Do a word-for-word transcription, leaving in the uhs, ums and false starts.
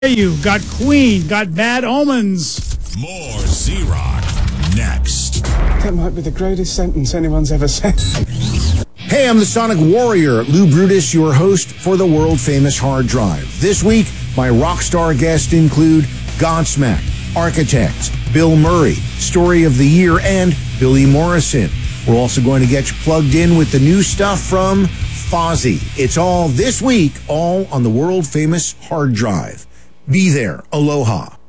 You got Queen, got Bad Omens. More Z-Rock next. That might be the greatest sentence anyone's ever said. Hey, I'm the Sonic Warrior, Lou Brutus, your host for the world-famous Hard Drive. This week, my rock star guests include Godsmack, Architects, Bill Murray, Story of the Year, and Billy Morrison. We're also going to get you plugged in with the new stuff from Fozzy. It's all this week, all on the world-famous Hard Drive. Be there. Aloha.